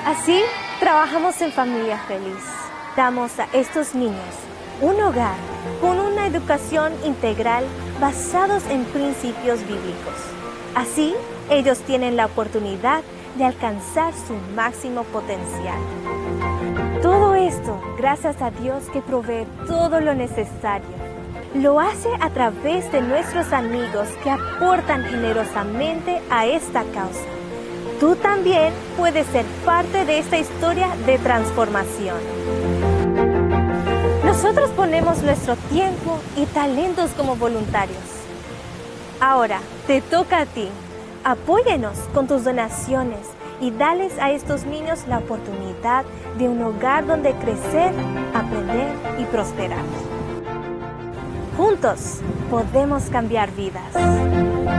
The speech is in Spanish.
Así, trabajamos en Familia Feliz. Damos a estos niños un hogar con una educación integral basados en principios bíblicos. Así, ellos tienen la oportunidad de alcanzar su máximo potencial. Todo esto gracias a Dios que provee todo lo necesario. Lo hace a través de nuestros amigos que aportan generosamente a esta causa. Tú también puedes ser parte de esta historia de transformación. Nosotros ponemos nuestro tiempo y talentos como voluntarios. Ahora, te toca a ti. Apóyanos con tus donaciones y dales a estos niños la oportunidad de un hogar donde crecer, aprender y prosperar. Juntos podemos cambiar vidas.